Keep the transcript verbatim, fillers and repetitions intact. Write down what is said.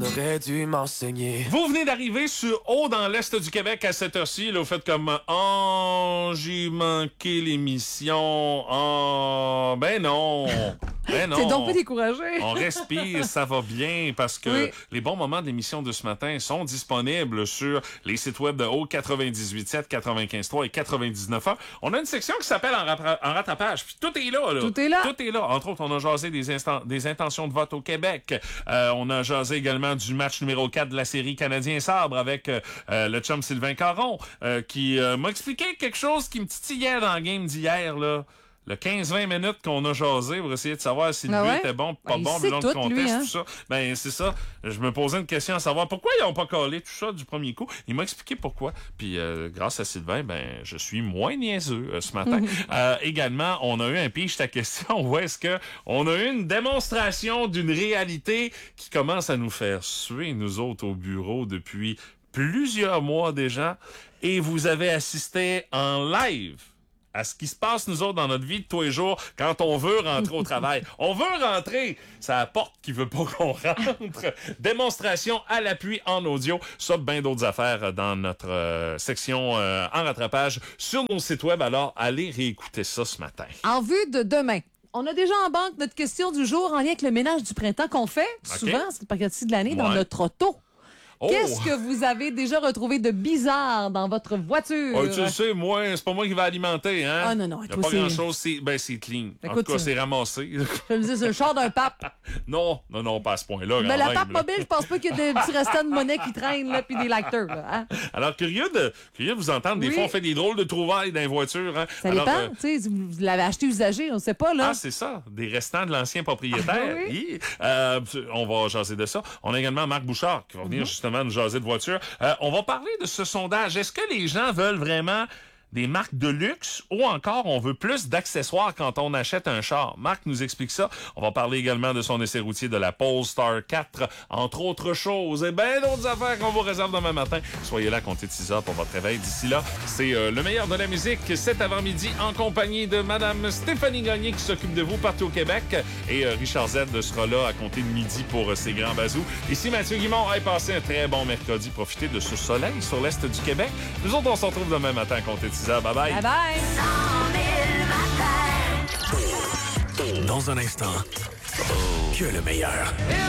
on aurait dû m'enseigner. Vous venez d'arriver sur Haut dans l'Est du Québec à cette heure-ci. Là, vous faites comme « Oh, j'ai manqué l'émission. Oh, ben non. » Ben non. T'es donc pas découragé. On respire, ça va bien parce que oui. les bons moments de l'émission de ce matin sont disponibles sur les sites web de Haut quatre-vingt-dix-huit sept, quatre-vingt-quinze trois et quatre-vingt-dix-neuf un. On a une section qui s'appelle en, ra- en rattrapage. Puis tout est là, là. Tout est là. Tout est là. Entre autres, on a jasé des, instant- des intentions de vote au Québec. Euh, on a jasé également du match numéro quatre de la série Canadien-Sabre avec euh, le chum Sylvain Caron euh, qui euh, m'a expliqué quelque chose qui me titillait dans le game d'hier, là. Le quinze vingt minutes qu'on a jasé pour essayer de savoir si le ah but ouais? était bon, pas ben, bon, il le long de tout, contest, lui, hein? tout ça. Ben, c'est ça. Je me posais une question à savoir pourquoi ils ont pas collé tout ça du premier coup. Il m'a expliqué pourquoi. Puis, euh, grâce à Sylvain, ben, je suis moins niaiseux euh, ce matin. euh, également, on a eu un piche ta question où est-ce que on a eu une démonstration d'une réalité qui commence à nous faire suer, nous autres, au bureau depuis plusieurs mois déjà. Et vous avez assisté en live à ce qui se passe, nous autres, dans notre vie de tous les jours, quand on veut rentrer au travail. On veut rentrer! C'est la porte qui veut pas qu'on rentre. Démonstration à l'appui en audio. Ça, bien d'autres affaires dans notre euh, section euh, en rattrapage sur nos sites web. Alors, allez réécouter ça ce matin. En vue de demain. On a déjà en banque notre question du jour en lien avec le ménage du printemps qu'on fait. Okay. Souvent, cette période-ci de l'année, Ouais. dans notre auto. Oh. Qu'est-ce que vous avez déjà retrouvé de bizarre dans votre voiture? Oh, tu le sais, moi, c'est pas moi qui vais alimenter, hein? Ah non, non. Il y a toi, pas c'est- grand-chose, c'est, ben, c'est clean. En Écoute, tout cas, ça. c'est ramassé. Je me dis, c'est le char d'un pape. non, non, non, pas à ce point-là. Mais quand la même, pape là. mobile, je pense pas qu'il y ait des petits restants de monnaie qui traînent, là, puis des lighters, là, hein? Alors, curieux de, curieux de vous entendre. Des Oui. fois, on fait des drôles de trouvailles dans les voitures, hein? Ça Alors, dépend, euh, tu sais, vous l'avez acheté usagé, on sait pas, là. Ah, c'est ça. Des restants de l'ancien propriétaire. Ah, oui. Hi. Euh, on va jaser de ça. On a également Marc Bouchard qui va venir Mm-hmm. justement nous jaser de voiture. Euh, on va parler de ce sondage. Est-ce que les gens veulent vraiment des marques de luxe ou encore on veut plus d'accessoires quand on achète un char? Marc nous explique ça. On va parler également de son essai routier de la Polestar quatre, entre autres choses et bien d'autres affaires qu'on vous réserve demain matin. Soyez là, comptez six heures pour votre réveil. D'ici là, c'est euh, le meilleur de la musique cet avant-midi en compagnie de Madame Stéphanie Gagné qui s'occupe de vous partout au Québec et euh, Richard Z sera là à compter de midi pour euh, ses grands bazous. Ici Mathieu Guimond, allez passer un très bon mercredi. Profitez de ce soleil sur l'est du Québec. Nous autres, on se retrouve demain matin à compter de six heures. Bye bye. Bye bye! Dans un instant, que le meilleur.